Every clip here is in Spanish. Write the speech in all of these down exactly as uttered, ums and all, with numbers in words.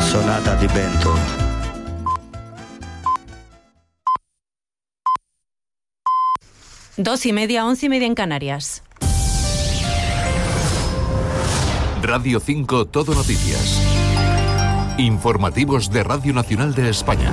Sonata di vento. Dos y media, once y media en Canarias. Radio cinco Todo Noticias. Informativos de Radio Nacional de España.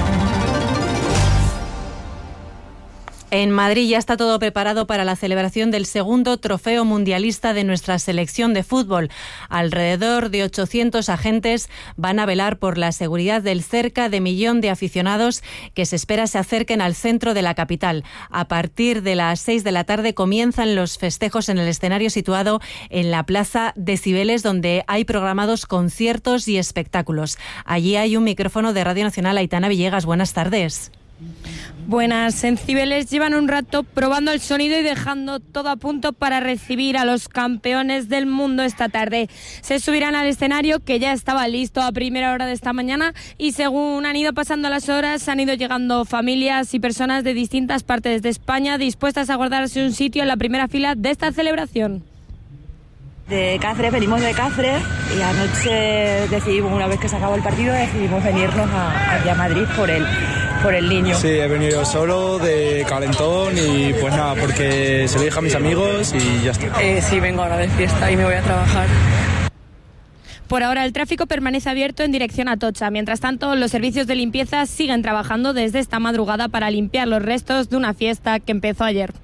En Madrid ya está todo preparado para la celebración del segundo trofeo mundialista de nuestra selección de fútbol. Alrededor de ochocientos agentes van a velar por la seguridad del cerca de millón de aficionados que se espera se acerquen al centro de la capital. A partir de las seis de la tarde comienzan los festejos en el escenario situado en la Plaza de Cibeles, donde hay programados conciertos y espectáculos. Allí hay un micrófono de Radio Nacional. Aitana Villegas, buenas tardes. Buenas, en Cibeles llevan un rato probando el sonido y dejando todo a punto para recibir a los campeones del mundo esta tarde. Se subirán al escenario, que ya estaba listo a primera hora de esta mañana, y según han ido pasando las horas han ido llegando familias y personas de distintas partes de España dispuestas a guardarse un sitio en la primera fila de esta celebración. De Cáceres, venimos de Cáceres y anoche decidimos, una vez que se acabó el partido, decidimos venirnos a, aquí a Madrid por el, por el niño. Sí, he venido solo, de calentón y pues nada, porque se lo dije a mis amigos y ya está. Eh, sí, vengo ahora de fiesta y me voy a trabajar. Por ahora el tráfico permanece abierto en dirección a Atocha. Mientras tanto, los servicios de limpieza siguen trabajando desde esta madrugada para limpiar los restos de una fiesta que empezó ayer.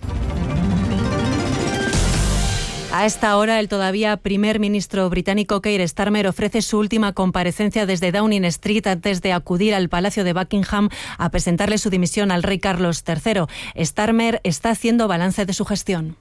A esta hora, el todavía primer ministro británico Keir Starmer ofrece su última comparecencia desde Downing Street antes de acudir al Palacio de Buckingham a presentarle su dimisión al rey Carlos tercero. Starmer está haciendo balance de su gestión.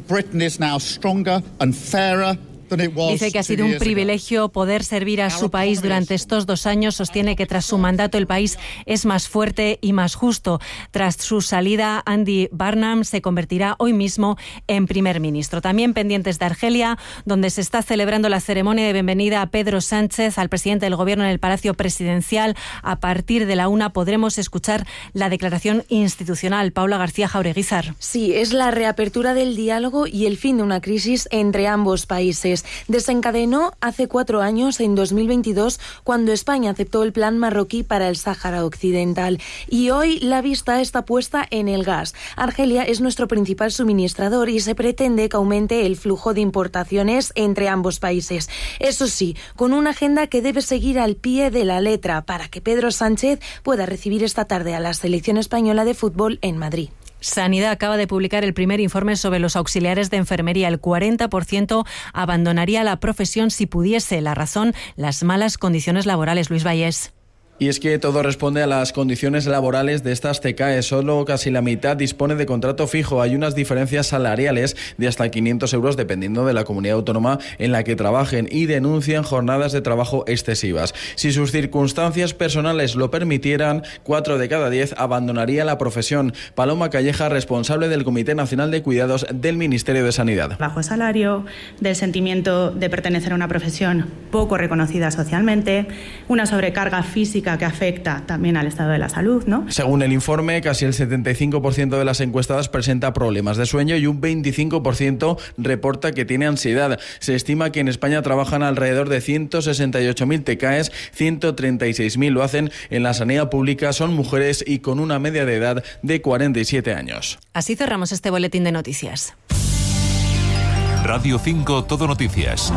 Dice que ha sido un privilegio poder servir a su país durante estos dos años. Sostiene que tras su mandato el país es más fuerte y más justo. Tras su salida, Andy Burnham se convertirá hoy mismo en primer ministro. También pendientes de Argelia, donde se está celebrando la ceremonia de bienvenida a Pedro Sánchez, al presidente del gobierno, en el Palacio Presidencial. A partir de la una podremos escuchar la declaración institucional. Paula García Jaureguizar. Sí, es la reapertura del diálogo y el fin de una crisis entre ambos países. Desencadenó hace cuatro años, en dos mil veintidós, cuando España aceptó el plan marroquí para el Sáhara Occidental. Y hoy la vista está puesta en el gas. Argelia es nuestro principal suministrador y se pretende que aumente el flujo de importaciones entre ambos países. Eso sí, con una agenda que debe seguir al pie de la letra para que Pedro Sánchez pueda recibir esta tarde a la selección española de fútbol en Madrid. Sanidad acaba de publicar el primer informe sobre los auxiliares de enfermería. El cuarenta por ciento abandonaría la profesión si pudiese. La razón, las malas condiciones laborales. Luis Vallés. Y es que todo responde a las condiciones laborales de estas C K E. Solo casi la mitad dispone de contrato fijo. Hay unas diferencias salariales de hasta quinientos euros dependiendo de la comunidad autónoma en la que trabajen, y denuncian jornadas de trabajo excesivas. Si sus circunstancias personales lo permitieran, cuatro de cada diez abandonaría la profesión. Paloma Calleja, responsable del Comité Nacional de Cuidados del Ministerio de Sanidad. Bajo salario, del sentimiento de pertenecer a una profesión poco reconocida socialmente, una sobrecarga física que afecta también al estado de la salud, ¿no? Según el informe, casi el setenta y cinco por ciento de las encuestadas presenta problemas de sueño y un veinticinco por ciento reporta que tiene ansiedad. Se estima que en España trabajan alrededor de ciento sesenta y ocho mil T K Es, ciento treinta y seis mil lo hacen en la sanidad pública, son mujeres y con una media de edad de cuarenta y siete años. Así cerramos este boletín de noticias. Radio cinco Todo Noticias.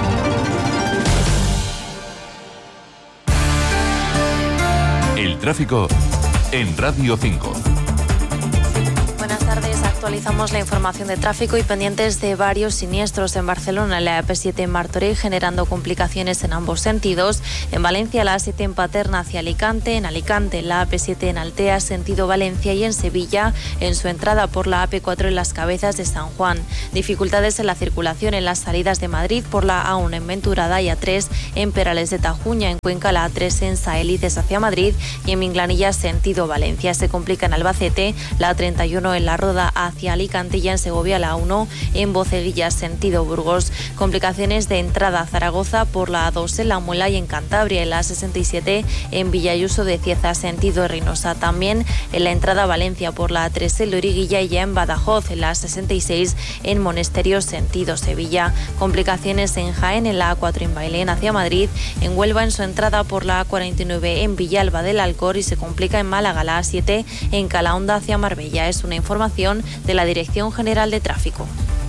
El tráfico en Radio cinco. Buenas tardes, actualizamos la información de tráfico y pendientes de varios siniestros en Barcelona, en la A P siete en Martorell, generando complicaciones en ambos sentidos. En Valencia, la A siete en Paterna hacia Alicante, en Alicante, la A P siete en Altea, sentido Valencia, y en Sevilla, en su entrada por la A P cuatro en Las Cabezas de San Juan. Dificultades en la circulación en las salidas de Madrid por la A uno en Venturada y A tres en Perales de Tajuña, en Cuenca la A tres en Saélices hacia Madrid y en Minglanilla, sentido Valencia. Se complica en Albacete, la A treinta y uno en La Roda hacia hacia Alicante y en Segovia la A uno en Boceguilla sentido Burgos. Complicaciones de entrada a Zaragoza por la A dos en La Muela y en Cantabria, en la sesenta y siete en Villayuso de Cieza sentido Reynosa. También en la entrada a Valencia por la A tres en Loriguilla y ya en Badajoz, en la sesenta y seis en Monesterio sentido Sevilla. Complicaciones en Jaén en la A cuatro en Bailén hacia Madrid, en Huelva en su entrada por la A cuarenta y nueve en Villalba del Alcor y se complica en Málaga la A siete en Calahonda hacia Marbella. Es una información de la Dirección General de Tráfico.